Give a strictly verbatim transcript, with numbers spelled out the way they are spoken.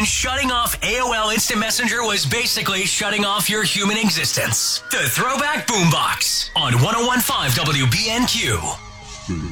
when shutting off A O L Instant Messenger was basically shutting off your human existence. The Throwback Boombox on one oh one point five W B N Q.